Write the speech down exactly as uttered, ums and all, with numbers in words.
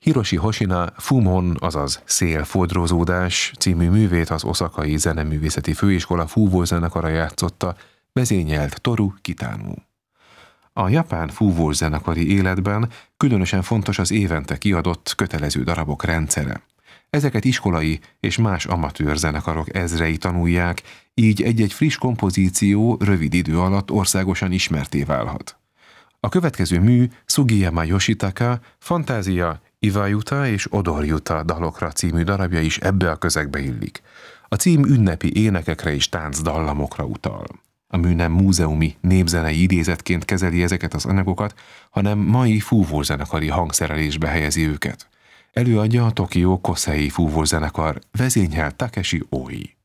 Hiroshi Hoshina Fumon, azaz Szélfodrozódás című művét az oszakai zeneművészeti főiskola fúvózenekara játszotta, vezényelt Toru Kitano. A japán fúvózenekari életben különösen fontos az évente kiadott kötelező darabok rendszere. Ezeket iskolai és más amatőr zenekarok ezrei tanulják, így egy-egy friss kompozíció rövid idő alatt országosan ismertté válhat. A következő mű Sugiyama Yoshitaka Fantázia, Iwayuta és Odorjuta dalokra című darabja is ebbe a közegbe illik. A cím ünnepi énekekre és táncdallamokra utal. A mű nem múzeumi, népzenei idézetként kezeli ezeket az anyagokat, hanem mai fúvózenekari hangszerelésbe helyezi őket. Előadja a Tokió Kosei fúvózenekar, vezényel Takeshi Oi.